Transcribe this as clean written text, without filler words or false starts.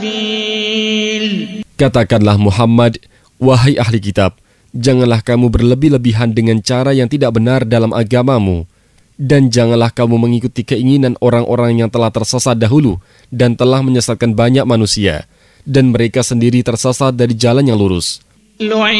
Katakanlah Muhammad, wahai ahli kitab, janganlah kamu berlebih-lebihan dengan cara yang tidak benar dalam agamamu. Dan janganlah kamu mengikuti keinginan orang-orang yang telah tersesat dahulu dan telah menyesatkan banyak manusia. Dan mereka sendiri tersesat dari jalan yang lurus.